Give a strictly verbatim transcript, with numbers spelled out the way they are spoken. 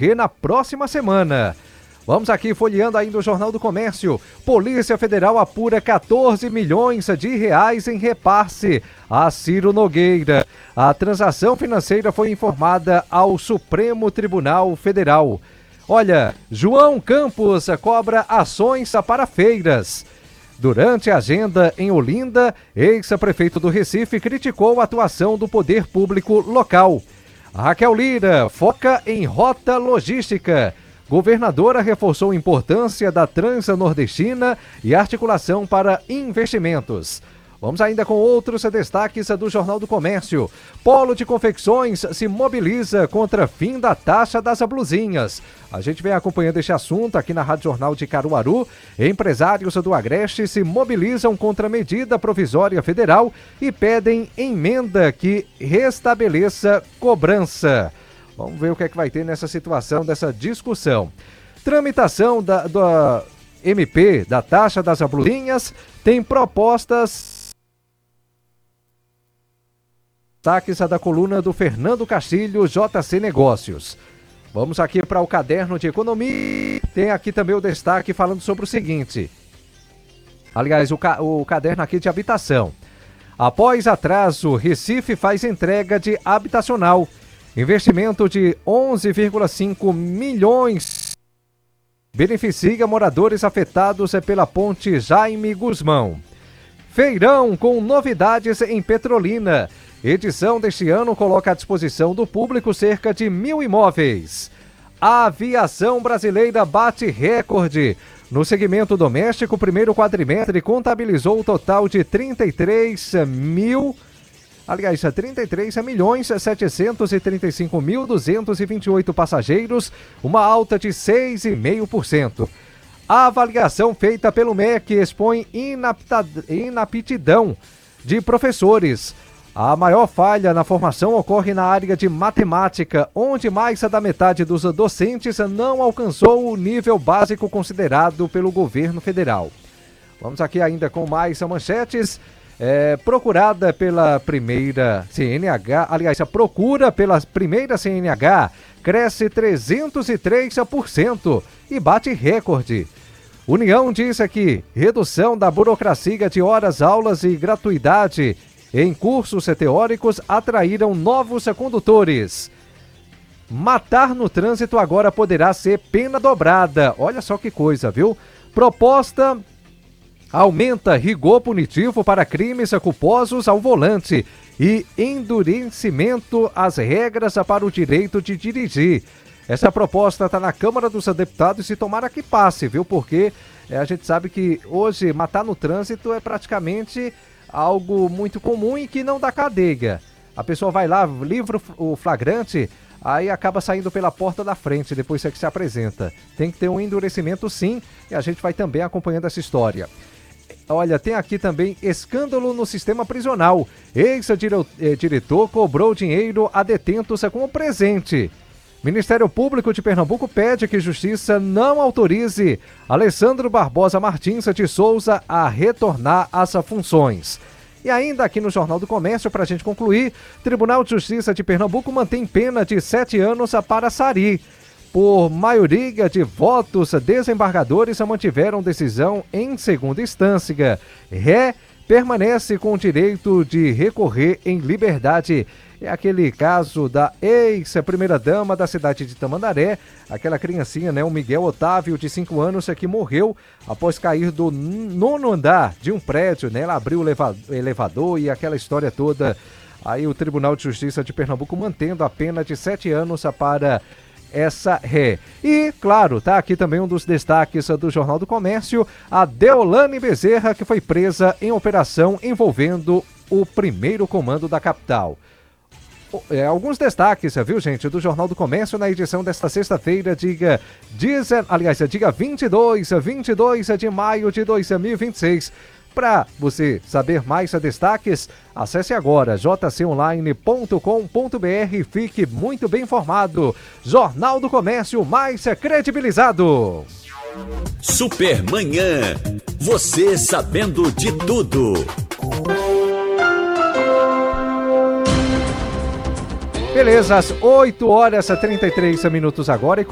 ocorrer na próxima semana. Vamos aqui folheando ainda o Jornal do Comércio. Polícia Federal apura quatorze milhões de reais em repasse a Ciro Nogueira. A transação financeira foi informada ao Supremo Tribunal Federal. Olha, João Campos cobra ações para feiras. Durante a agenda em Olinda, ex-prefeito do Recife criticou a atuação do poder público local. Raquel Lira foca em rota logística. Governadora reforçou a importância da Transnordestina e articulação para investimentos. Vamos ainda com outros destaques do Jornal do Comércio. Polo de Confecções se mobiliza contra fim da taxa das blusinhas. A gente vem acompanhando este assunto aqui na Rádio Jornal de Caruaru. Empresários do Agreste se mobilizam contra a medida provisória federal e pedem emenda que restabeleça cobrança. Vamos ver o que é que vai ter nessa situação, dessa discussão. Tramitação da, da M P, da taxa das blusinhas, tem propostas... Destaques da coluna do Fernando Castilho, J C Negócios. Vamos aqui para o caderno de economia. Tem aqui também o destaque falando sobre o seguinte. Aliás, o, ca- o caderno aqui de habitação. Após atraso, Recife faz entrega de habitacional. Investimento de onze vírgula cinco milhões. Beneficia moradores afetados pela ponte Jaime Guzmão. Feirão com novidades em Petrolina. Edição deste ano coloca à disposição do público cerca de mil imóveis. A aviação brasileira bate recorde. No segmento doméstico, o primeiro quadrimestre contabilizou o total de trinta e três mil... Aliás, trinta e três milhões setecentos e trinta e cinco mil duzentos e vinte e oito passageiros, uma alta de seis vírgula cinco por cento. A avaliação feita pelo M E C expõe inapta- inaptidão de professores. A maior falha na formação ocorre na área de matemática, onde mais da metade dos docentes não alcançou o nível básico considerado pelo governo federal. Vamos aqui ainda com mais manchetes. É, procurada pela primeira C N H, aliás, a procura pela primeira C N H cresce trezentos e três por cento e bate recorde. União diz que redução da burocracia de horas, aulas e gratuidade em cursos teóricos atraíram novos condutores. Matar no trânsito agora poderá ser pena dobrada. Olha só que coisa, viu? Proposta aumenta rigor punitivo para crimes culposos ao volante e endurecimento às regras para o direito de dirigir. Essa proposta está na Câmara dos Deputados e tomara que passe, viu? Porque é, a gente sabe que hoje matar no trânsito é praticamente algo muito comum e que não dá cadeia. A pessoa vai lá, livra o flagrante, aí acaba saindo pela porta da frente, depois é que se apresenta. Tem que ter um endurecimento sim, e a gente vai também acompanhando essa história. Olha, tem aqui também escândalo no sistema prisional. Ex-diretor cobrou dinheiro a detentos como presente. Ministério Público de Pernambuco pede que Justiça não autorize Alessandro Barbosa Martins de Souza a retornar às funções. E ainda aqui no Jornal do Comércio, para a gente concluir, Tribunal de Justiça de Pernambuco mantém pena de sete anos para Sari. Por maioria de votos, desembargadores mantiveram decisão em segunda instância. Ré permanece com o direito de recorrer em liberdade. É aquele caso da ex-primeira-dama da cidade de Tamandaré, aquela criancinha, né, o Miguel Otávio, de cinco anos, que morreu após cair do nono andar de um prédio, né? Ela abriu o elevador e aquela história toda. Aí o Tribunal de Justiça de Pernambuco mantendo a pena de sete anos para essa ré. E, claro, tá aqui também um dos destaques do Jornal do Comércio, a Deolane Bezerra, que foi presa em operação envolvendo o primeiro comando da capital. É, alguns destaques, viu, gente, do Jornal do Comércio na edição desta sexta-feira, dia, diza, aliás, dia vinte e dois, vinte e dois de maio de dois mil e vinte e seis. Para você saber mais destaques, acesse agora j c online ponto com ponto b r e fique muito bem informado. Jornal do Comércio mais credibilizado. Supermanhã, você sabendo de tudo. Beleza, às oito horas e trinta e três minutos agora. E